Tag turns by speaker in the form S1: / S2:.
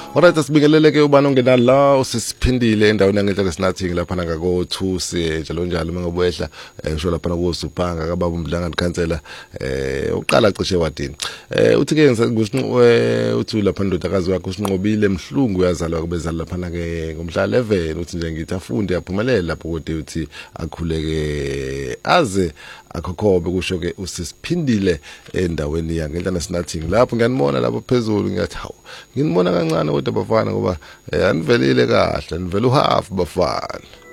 S1: Alright, asibingeleleke ubani ongena la usisiphindile endaweni yangenhla sinathi lapha ngako 2 njalo njalo mangobuyehla ngisho lapha kuSuphanga kababa uMdlanga Khansela uqala cishe wadini uthi ke uthi lapha ndodakazi wakhe usinqobile emhlungu uyazalwa kubezala lapha ke ngomhla 11 uthi nje ngithi afunde yaphumelela lapho kodwa uthi akhuleke aze akhokhobe kusho ke usisiphindile endaweni yangenhla sinathi lapho ngiyanibona lapho phezulu ngiyathi hawu nginibona kancane kodwa bafana ngoba anivelile kahle nivela uhalf bafana.